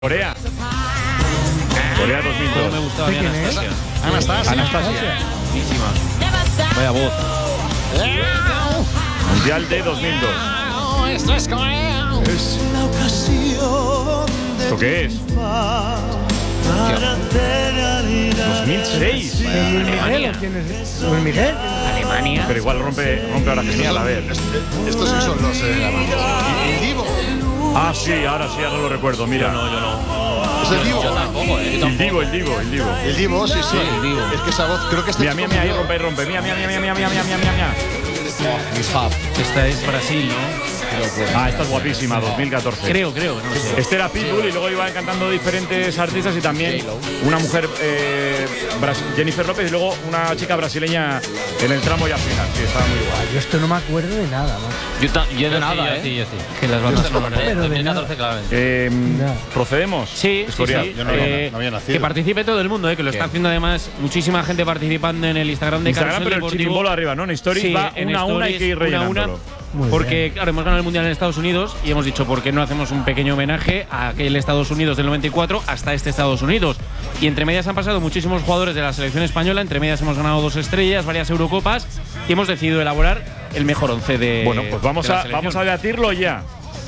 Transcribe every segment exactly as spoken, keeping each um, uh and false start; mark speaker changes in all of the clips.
Speaker 1: Corea. Corea dos mil dos.
Speaker 2: No me gustaba bien Anastasia.
Speaker 1: Anastasia. Anastasia.
Speaker 2: Buenísima. Vaya voz.
Speaker 1: Mundial de dos mil dos.
Speaker 2: Esto es Corea.
Speaker 1: Es... ¿Esto qué es? dos mil seis.
Speaker 3: Luis Miguel, ¿quién es? Luis Miguel.
Speaker 2: Alemania.
Speaker 1: Pero igual rompe, rompe ahora que a ver.
Speaker 4: Estos sí son los eh, el Divo.
Speaker 1: Ah, sí, ahora sí, ahora lo recuerdo. Mira,
Speaker 2: Yo no, yo no.
Speaker 4: Es el Divo.
Speaker 2: Yo tampoco, eh. Yo
Speaker 1: el
Speaker 2: tampoco.
Speaker 1: Divo, el Divo, el Divo.
Speaker 4: El Divo, sí, sí.
Speaker 2: El Divo.
Speaker 4: Es que esa voz, creo que este
Speaker 1: Mira, mira, mira, ahí rompe, ahí rompe. Mira, mira, mira, mira, mira, mira, mira, mira, mira.
Speaker 2: Esta es Brasil, ¿no?
Speaker 1: Ah, esta es guapísima, dos mil catorce.
Speaker 2: Creo, creo, no sé.
Speaker 1: Este era Pitbull y luego iban cantando diferentes artistas y también una mujer, eh, Jennifer López, y luego una chica brasileña en el tramo ya final. Sí, estaba muy guay.
Speaker 3: Yo esto no me acuerdo de nada, macho.
Speaker 2: Yo, ta, yo de
Speaker 5: nada,
Speaker 2: nada,
Speaker 5: ¿eh?
Speaker 2: sí, yo sí. Que las bandas sonoras.
Speaker 3: Pero de
Speaker 2: dos mil
Speaker 3: nada.
Speaker 2: catorce, claramente.
Speaker 1: Eh,
Speaker 3: Nada.
Speaker 1: ¿Procedemos?
Speaker 2: Sí, sí,
Speaker 1: Escorial.
Speaker 2: sí.
Speaker 4: Yo no había-
Speaker 2: Eh,
Speaker 4: no había nacido.
Speaker 2: que participe todo el mundo, eh, que lo está haciendo además muchísima gente participando en el Instagram de
Speaker 1: Instagram,
Speaker 2: Carrusel
Speaker 1: pero el
Speaker 2: Deportivo.
Speaker 1: chirimbolo arriba, ¿no? En Stories
Speaker 2: Sí,
Speaker 1: va
Speaker 2: en
Speaker 1: una a una, hay
Speaker 2: Stories,
Speaker 1: que ir
Speaker 2: una a
Speaker 1: rellenándolo.
Speaker 2: una.
Speaker 3: Muy
Speaker 2: Porque,
Speaker 3: bien.
Speaker 2: claro, hemos ganado el Mundial en Estados Unidos y hemos dicho, ¿por qué no hacemos un pequeño homenaje a aquel Estados Unidos del noventa y cuatro hasta este Estados Unidos? Y entre medias han pasado muchísimos jugadores de la selección española, entre medias hemos ganado dos estrellas, varias Eurocopas y hemos decidido elaborar el mejor once de
Speaker 1: Bueno, pues vamos
Speaker 2: de la
Speaker 1: a,
Speaker 2: selección.
Speaker 1: vamos a debatirlo ya.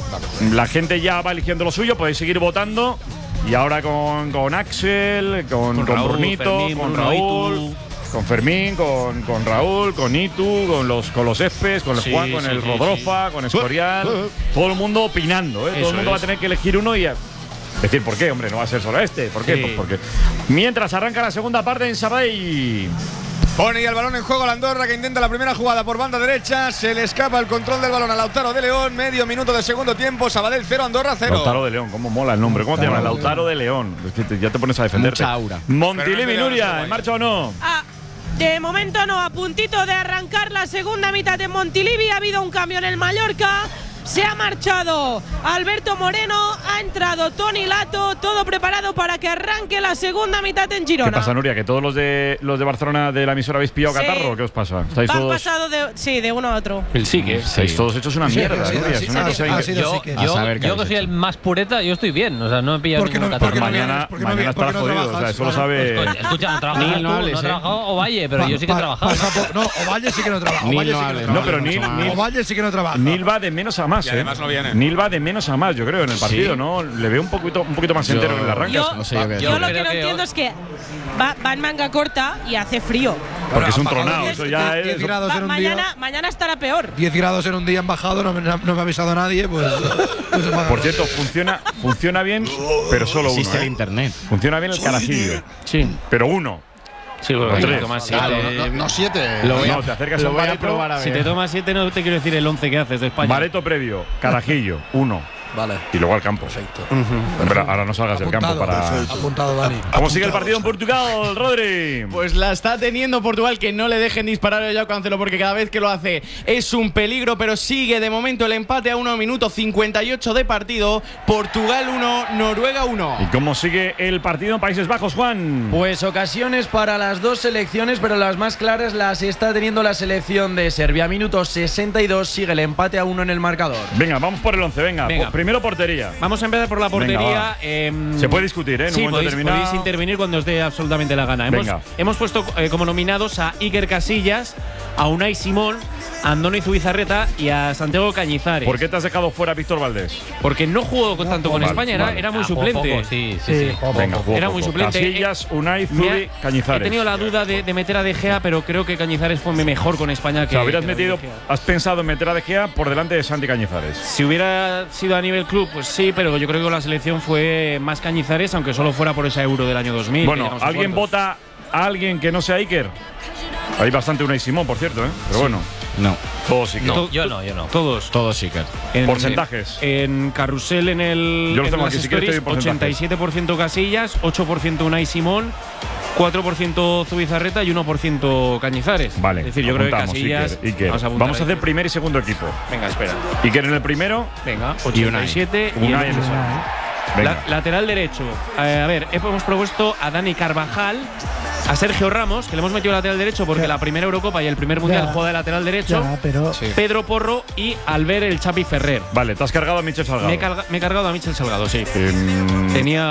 Speaker 1: La gente ya va eligiendo lo suyo, podéis seguir votando. Y ahora con, con Axel, con,
Speaker 2: Con
Speaker 1: con
Speaker 2: Raúl,
Speaker 1: Brunito,
Speaker 2: Fermín,
Speaker 1: con
Speaker 2: Bruno,
Speaker 1: Raúl,
Speaker 2: Itu.
Speaker 1: con Fermín, con, con Raúl, con Itu, con los con los Espes, con el
Speaker 2: Sí,
Speaker 1: Juan, con
Speaker 2: sí,
Speaker 1: el
Speaker 2: sí,
Speaker 1: Rodrofa, con Escorial. Todo el mundo opinando, ¿eh? Todo
Speaker 2: Eso
Speaker 1: el mundo va a
Speaker 2: es.
Speaker 1: tener que elegir uno y a decir, ¿por qué, hombre? No va a ser solo este. ¿Por qué?
Speaker 2: Sí.
Speaker 1: Pues porque mientras arranca la segunda parte en Sabadell.
Speaker 4: Pone ya el balón en juego la Andorra, que intenta la primera jugada por banda derecha. Se le escapa el control del balón a Lautaro de León. Medio minuto de segundo tiempo. Sabadell cero, Andorra cero.
Speaker 1: Lautaro de León, cómo mola el nombre. ¿Cómo te llamas? Lautaro de León. Es que te- ya te pones a defenderte.
Speaker 5: Mucha aura.
Speaker 1: Montilivi,
Speaker 4: Pero no te
Speaker 1: Nuria,
Speaker 4: llamas
Speaker 1: ¿en marcha o no?
Speaker 6: Ah, de momento no, a puntito de arrancar la segunda mitad de Montilivi. Ha habido un cambio en el Mallorca. Se ha marchado Alberto Moreno, ha entrado Toni Lato, todo preparado para que arranque la segunda mitad en Girona.
Speaker 1: ¿Qué pasa, Nuria? ¿Que todos los de los de Barcelona de la emisora habéis pillado
Speaker 6: Sí.
Speaker 1: catarro? ¿Qué os pasa? ¿Estáis
Speaker 6: Han
Speaker 1: todos,
Speaker 6: pasado de, sí, de uno a otro.
Speaker 2: El sí que
Speaker 1: estáis todos hechos una mierda,
Speaker 3: sí,
Speaker 1: Nuria?
Speaker 3: sí,
Speaker 1: Es una
Speaker 3: sí,
Speaker 1: cosa
Speaker 3: sí,
Speaker 1: incre-
Speaker 3: sí,
Speaker 5: Yo,
Speaker 3: sí que-
Speaker 5: yo,
Speaker 3: A saber qué
Speaker 5: yo
Speaker 3: habéis
Speaker 5: que soy el
Speaker 3: hecho.
Speaker 5: más pureta, yo estoy bien. O sea, no he pillado
Speaker 3: ¿Por qué
Speaker 5: ningún
Speaker 3: no-
Speaker 5: catarro.
Speaker 3: por qué no
Speaker 1: Mañana,
Speaker 3: vienes? ¿Por qué no
Speaker 1: mañana
Speaker 3: vienes? ¿Por
Speaker 1: estarás
Speaker 3: qué no
Speaker 1: jodido. O sea,
Speaker 3: trabajas?
Speaker 1: eso lo
Speaker 3: Vale.
Speaker 1: sabe.
Speaker 5: Coño, escucha, no trabajas
Speaker 3: Nil,
Speaker 5: tú,
Speaker 3: no
Speaker 5: no,
Speaker 3: hables,
Speaker 5: he
Speaker 3: eh.
Speaker 5: trabajado Ovalle, pero yo sí que he
Speaker 3: Pa-
Speaker 5: trabajado.
Speaker 3: pasa po- No, Ovalle sí que no trabaja.
Speaker 5: Nil
Speaker 3: Ovalle
Speaker 5: no
Speaker 3: sí que
Speaker 5: hable,
Speaker 3: no
Speaker 1: No,
Speaker 3: trabaja.
Speaker 1: pero Nil, Nil,
Speaker 3: Ovalle sí que no trabaja.
Speaker 1: Nil va de menos a más,
Speaker 4: Y
Speaker 1: ¿eh?
Speaker 4: además no viene.
Speaker 1: Nil va de menos a más, yo creo, en el partido, ¿no? Le veo un poquito, un poquito más entero en el arranque.
Speaker 6: Yo,
Speaker 5: no sé yo qué
Speaker 6: yo
Speaker 5: decir.
Speaker 6: lo que
Speaker 5: Creo
Speaker 6: no
Speaker 5: que
Speaker 6: entiendo
Speaker 5: hoy-
Speaker 6: es que va, va en manga corta y hace frío.
Speaker 1: Porque es un
Speaker 3: Bueno,
Speaker 1: tronado,
Speaker 3: bajado
Speaker 1: eso ya
Speaker 3: diez
Speaker 1: es.
Speaker 3: grados
Speaker 6: Va-
Speaker 3: en un
Speaker 6: mañana,
Speaker 3: día.
Speaker 6: mañana estará peor.
Speaker 3: diez grados en un día en bajado, no me, no me ha avisado nadie, pues. pues apaga.
Speaker 1: Por cierto, funciona, funciona bien, pero solo uno.
Speaker 5: Existe el
Speaker 1: ¿eh?
Speaker 5: internet.
Speaker 1: Funciona bien el carajillo,
Speaker 2: Sí.
Speaker 1: pero uno.
Speaker 2: Sí, bueno,
Speaker 1: Tres.
Speaker 2: si tomas
Speaker 4: No,
Speaker 2: siete,
Speaker 4: no, no, no siete.
Speaker 5: Lo voy a-
Speaker 1: No, te acercas
Speaker 5: lo
Speaker 1: a un
Speaker 5: voy a
Speaker 1: Bareto.
Speaker 5: probar a
Speaker 2: si
Speaker 5: ver.
Speaker 2: te tomas siete no te quiero decir el once que haces de España.
Speaker 1: Bareto previo, carajillo, uno.
Speaker 3: Vale.
Speaker 1: Y luego al campo.
Speaker 3: Perfecto.
Speaker 1: Pero ahora no salgas del campo
Speaker 3: Apuntado,
Speaker 1: para.
Speaker 3: perfecto. Apuntado, Dani.
Speaker 1: ¿Cómo sigue el partido en Portugal, Rodri?
Speaker 5: Pues la está teniendo Portugal, que no le dejen disparar a Joao Cancelo porque cada vez que lo hace es un peligro, pero sigue de momento el empate a uno minuto cincuenta y ocho de partido. Portugal uno, Noruega uno.
Speaker 1: ¿Y cómo sigue el partido en Países Bajos, Juan?
Speaker 7: Pues ocasiones para las dos selecciones, pero las más claras las está teniendo la selección de Serbia. Minuto sesenta y dos, sigue el empate a uno en el marcador.
Speaker 1: Venga, vamos por el once, venga.
Speaker 2: Venga.
Speaker 1: Po- Primero portería.
Speaker 2: Vamos a empezar por la
Speaker 1: Venga,
Speaker 2: portería.
Speaker 1: va.
Speaker 2: em,
Speaker 1: Se puede discutir, ¿eh? En un
Speaker 2: Sí,
Speaker 1: momento
Speaker 2: podéis,
Speaker 1: determinado.
Speaker 2: podéis intervenir cuando os dé absolutamente la gana. Hemos,
Speaker 1: Venga.
Speaker 2: hemos puesto eh, como nominados a Iker Casillas, a Unai Simón, a Andoni Zubizarreta y a Santiago Cañizares.
Speaker 1: ¿Por qué te has dejado fuera a Víctor Valdés?
Speaker 2: Porque no jugó con tanto con
Speaker 1: vale,
Speaker 2: España, era,
Speaker 1: vale.
Speaker 2: era muy
Speaker 5: Ah,
Speaker 2: suplente.
Speaker 5: poco, sí, sí,
Speaker 3: Sí,
Speaker 5: sí.
Speaker 3: poco,
Speaker 1: Venga,
Speaker 3: poco.
Speaker 1: poco,
Speaker 2: Era muy
Speaker 1: poco.
Speaker 2: suplente.
Speaker 1: Casillas, Unai,
Speaker 2: Me ha-
Speaker 1: Zubi, Cañizares.
Speaker 2: He tenido la duda de, de meter a De Gea, pero creo que Cañizares fue mejor con España
Speaker 1: O
Speaker 2: que.
Speaker 1: sea, hubieras
Speaker 2: que
Speaker 1: metido,
Speaker 2: De Gea.
Speaker 1: has pensado en meter a De Gea por delante de Santi Cañizares.
Speaker 2: Si hubiera sido a nivel club, pues sí, pero yo creo que con la selección fue más Cañizares, aunque solo fuera por ese Euro del año dos mil. que
Speaker 1: Bueno,
Speaker 2: llegamos a
Speaker 1: ¿alguien
Speaker 2: cuartos.
Speaker 1: vota a alguien que no sea Iker? Hay bastante Unai Simón, por cierto, ¿eh? Pero bueno,
Speaker 5: No,
Speaker 1: todos Iker.
Speaker 2: To-
Speaker 5: yo no, yo no.
Speaker 2: Todos.
Speaker 5: Todos sí que.
Speaker 2: En-
Speaker 1: Porcentajes.
Speaker 2: En Carrusel, en el.
Speaker 1: Yo los
Speaker 2: en
Speaker 1: tengo
Speaker 2: las
Speaker 1: aquí, si quieres te
Speaker 2: stories,
Speaker 1: doy porcentajes.
Speaker 2: ochenta y siete por ciento Casillas, ocho por ciento Unai Simón, cuatro por ciento Zubizarreta y uno por ciento Cañizares.
Speaker 1: Vale,
Speaker 2: Es decir, yo creo que
Speaker 1: apuntamos,
Speaker 2: Casillas.
Speaker 1: Iker, Iker.
Speaker 2: Vamos a,
Speaker 1: Vamos,
Speaker 2: apuntar
Speaker 1: a hacer
Speaker 2: Iker.
Speaker 1: primer y segundo equipo.
Speaker 2: Venga, espera.
Speaker 1: Iker en el primero.
Speaker 2: Venga,
Speaker 5: Y
Speaker 2: ochenta y siete y,
Speaker 1: Unai
Speaker 2: el-
Speaker 1: en el segundo. Venga.
Speaker 2: La- lateral derecho. Eh, a ver, hemos propuesto a Dani Carvajal, a Sergio Ramos, que le hemos metido lateral derecho porque la primera Eurocopa y el primer Mundial
Speaker 8: Ya.
Speaker 2: juega de lateral derecho.
Speaker 8: Ya, pero
Speaker 2: Pedro Porro y Albert el Chapi Ferrer.
Speaker 1: Vale, te has cargado a Michel Salgado.
Speaker 2: Me he, carga- me he cargado a Michel Salgado, sí.
Speaker 1: Em,
Speaker 2: Tenía